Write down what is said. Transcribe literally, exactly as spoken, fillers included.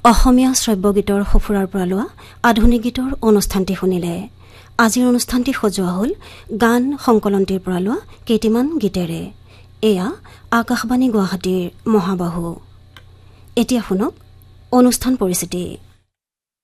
অসমীয়া শ্ৰব্য গীতৰ সফুৰাৰ পৰা লোৱা আধুনিক গীতৰ অনুষ্ঠানটি শুনিলে। আজিৰ অনুষ্ঠানটি সজোৱা হ'ল গান সংকলনটিৰ পৰা লোৱা কেইটিমান গীতেৰে। এয়া আকাশবাণী গুৱাহাটীৰ মহাবাহু। এতিয়া শুনক অনুষ্ঠান পৰিচিতি।